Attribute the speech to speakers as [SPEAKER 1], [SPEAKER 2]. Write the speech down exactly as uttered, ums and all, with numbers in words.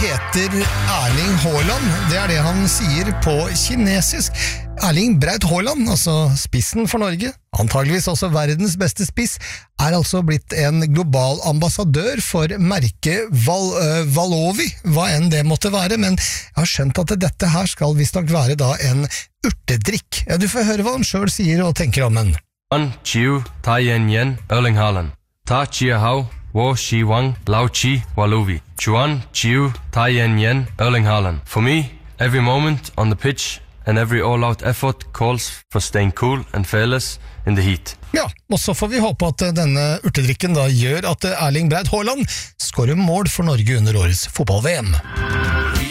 [SPEAKER 1] heter Erling Haaland, det er det han sier på kinesisk. Erling Braut Haaland, altså spissen for Norge, antageligvis også verdens beste spiss, er altså blitt en global ambassadør for merket Val, uh, Valovi, hva enn det måtte være, men jeg har skjønt at dette her skal visst nok være da en urtedrikk. Ja, du får høre hva han selv sier og tenker om den.
[SPEAKER 2] An Chiu Tai Yen Yen Erling Haaland. Ta Chia Hao Wo Shi Wang Lao Chi Waluvi. Chuan Chiu Tai Yen Yen Erling Haaland. For me, every moment on the pitch and every all-out effort calls for staying cool and fearless in the heat.
[SPEAKER 1] Ja, og så får vi håpe at denne urtedrikken da gjør at Erling Braut Haaland skårer mål for Norge under årets fotball-V M.